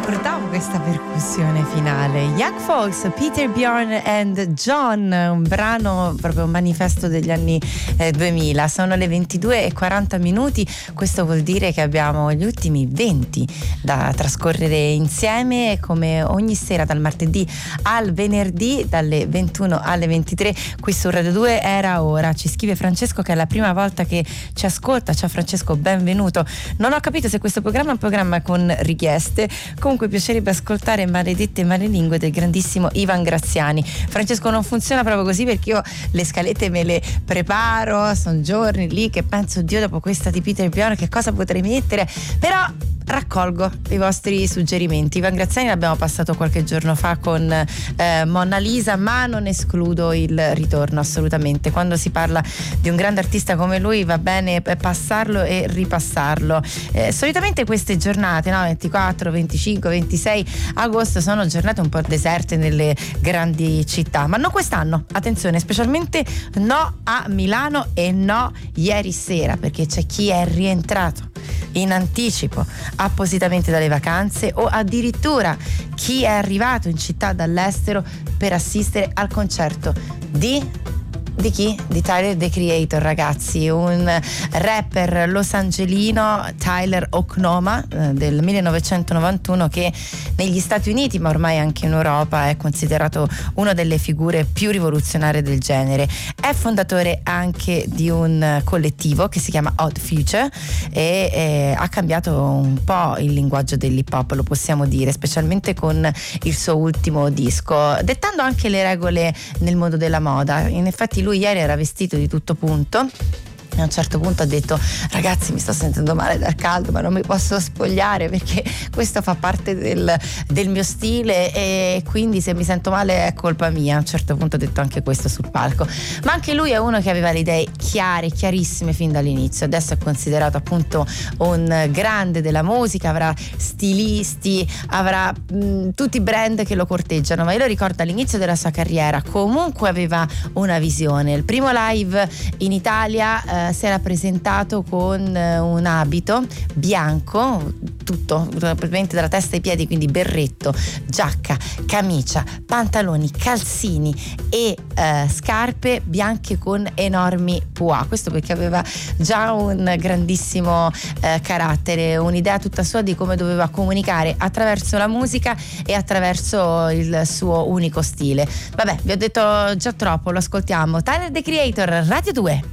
ricordavo questa percussione finale. Young Folks, Peter, Bjorn and John, un brano proprio un manifesto degli anni 2000. Sono le 22:40. Questo vuol dire che abbiamo gli ultimi 20 da trascorrere insieme, come ogni sera dal martedì al venerdì dalle 21 alle 23 qui su Radio 2. Era ora. Ci scrive Francesco che è la prima volta che ci ascolta. Ciao Francesco, benvenuto. Non ho capito se questo programma è un programma con richieste. Comunque piacerebbe ascoltare Maledette Malelingue del grandissimo Ivan Graziani. Francesco, non funziona proprio così, perché io le scalette me le preparo, sono giorni lì che penso, Dio, dopo questa di Peter Bjorn che cosa potrei mettere, però raccolgo i vostri suggerimenti. Ivan Graziani l'abbiamo passato qualche giorno fa con Monna Lisa, ma non escludo il ritorno assolutamente. Quando si parla di un grande artista come lui va bene passarlo e ripassarlo. Solitamente queste giornate, no, 24, 25, 26 agosto, sono giornate un po' deserte nelle grandi città, ma non quest'anno, attenzione, specialmente no a Milano e no ieri sera, perché c'è chi è rientrato in anticipo appositamente dalle vacanze, o addirittura chi è arrivato in città dall'estero per assistere al concerto di chi? Di Tyler, The Creator, ragazzi, un rapper losangelino, Tyler Oklahoma, del 1991, che negli Stati Uniti, ma ormai anche in Europa, è considerato una delle figure più rivoluzionarie del genere. È fondatore anche di un collettivo che si chiama Odd Future e ha cambiato un po' il linguaggio dell'hip hop, lo possiamo dire, specialmente con il suo ultimo disco, dettando anche le regole nel mondo della moda. In effetti lui ieri era vestito di tutto punto e a un certo punto ha detto: ragazzi, mi sto sentendo male dal caldo, ma non mi posso spogliare perché questo fa parte del mio stile, e quindi se mi sento male è colpa mia. A un certo punto ha detto anche questo sul palco. Ma anche lui è uno che aveva le idee chiare, chiarissime fin dall'inizio. Adesso è considerato appunto un grande della musica, avrà stilisti, avrà tutti i brand che lo corteggiano, ma io lo ricordo all'inizio della sua carriera comunque aveva una visione. Il primo live in Italia si era presentato con un abito bianco, tutto praticamente dalla testa ai piedi, quindi berretto, giacca, camicia, pantaloni, calzini e scarpe bianche con enormi pois. Questo perché aveva già un grandissimo carattere, un'idea tutta sua di come doveva comunicare attraverso la musica e attraverso il suo unico stile. Vabbè, vi ho detto già troppo, lo ascoltiamo. Tyler, The Creator, Radio 2.